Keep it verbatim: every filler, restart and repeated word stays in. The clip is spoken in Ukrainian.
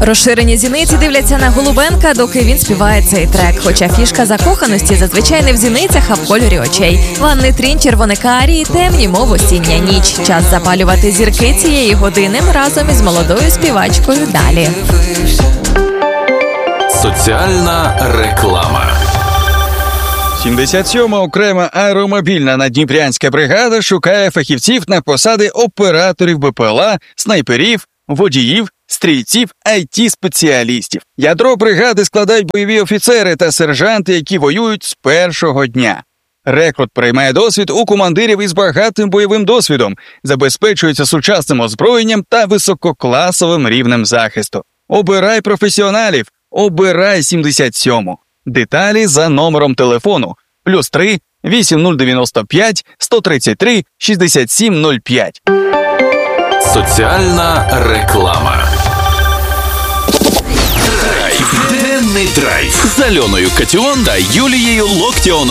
Розширені зіниці дивляться на Голубенка, доки він співає цей трек. Хоча фішка закоханості зазвичай не в зіницях, а в кольорі очей. Ванний трінь червоникарії, темні, мов осіння ніч. Час запалювати зірки цієї години разом із молодою співачкою далі. Соціальна реклама. сімдесят сьома окрема аеромобільна наддніпрянська бригада шукає фахівців на посади операторів БПЛА, снайперів, водіїв, стрільців, ай ті-спеціалістів. Ядро бригади складають бойові офіцери та сержанти, які воюють з першого дня. Рекрут приймає досвід у командирів із багатим бойовим досвідом, забезпечується сучасним озброєнням та висококласовим рівнем захисту. Обирай професіоналів, обирай сімдесят сьому. Деталі за номером телефону плюс три вісім нуль дев'яносто п'ять сто тридцять три шістдесят сім нуль п'ять. Соціальна реклама. Драйв. Денний драйв з Альоною Катіон та Юлією Локтіон.